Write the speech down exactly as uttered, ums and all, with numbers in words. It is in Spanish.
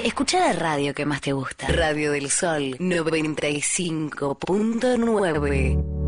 Escucha la radio que más te gusta. Radio del Sol noventa y cinco punto nueve.